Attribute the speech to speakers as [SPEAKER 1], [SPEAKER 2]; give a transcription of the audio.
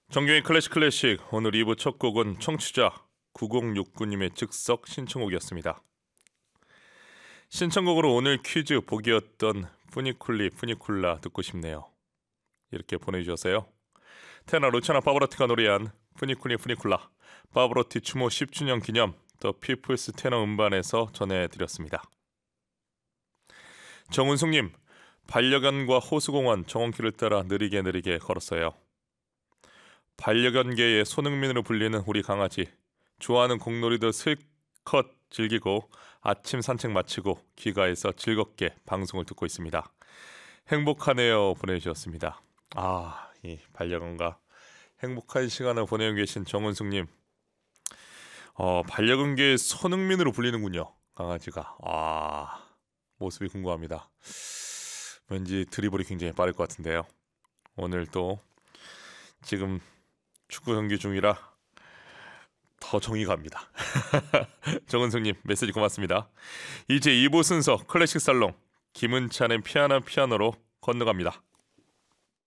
[SPEAKER 1] 정규의 클래식 오늘 2부 첫 곡은 청취자 9069님의 즉석 신청곡이었습니다. 신청곡으로 오늘 퀴즈 복이었던 푸니쿨리 푸니쿨라 듣고 싶네요. 이렇게 보내주셨어요. 테너 루차나 파브로티가 노래한 푸니쿨리 푸니쿨라 파브로티 추모 10주년 기념 더 피플스 테너 음반에서 전해드렸습니다. 정은숙님, 반려견과 호수공원 정원길을 따라 느리게 걸었어요. 반려견계의 손흥민으로 불리는 우리 강아지, 좋아하는 공놀이도 실컷 즐기고 아침 산책 마치고 귀가해서 즐겁게 방송을 듣고 있습니다. 행복하네요 보내주셨습니다. 이 반려견과 행복한 시간을 보내고 계신 정은숙님, 반려견계의 손흥민으로 불리는군요. 강아지가. 모습이 궁금합니다. 왠지 드리블이 굉장히 빠를 것 같은데요. 오늘 또 지금 축구 경기 중이라 더 정이 갑니다. 정은숙님 메시지 고맙습니다. 이제 2부 순서 클래식 살롱 김은찬의 피아노로 건너갑니다.